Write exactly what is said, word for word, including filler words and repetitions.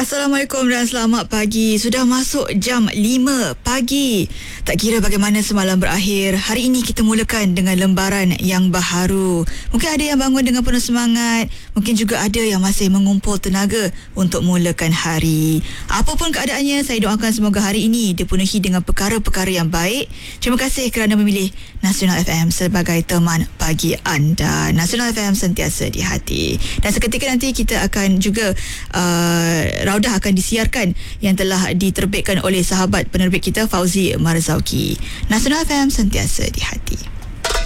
Assalamualaikum dan selamat pagi. Sudah masuk jam lima pagi. Tak kira bagaimana semalam berakhir, hari ini kita mulakan dengan lembaran yang baharu. Mungkin ada yang bangun dengan penuh semangat, mungkin juga ada yang masih mengumpul tenaga untuk mulakan hari. Apapun keadaannya, saya doakan semoga hari ini dipenuhi dengan perkara-perkara yang baik. Terima kasih kerana memilih Nasional F M sebagai teman pagi anda. Nasional F M sentiasa di hati. Dan seketika nanti kita akan juga uh, Raudah akan disiarkan yang telah diterbitkan oleh sahabat penerbit kita Fauzi Marzauki. Nasional F M sentiasa di hati.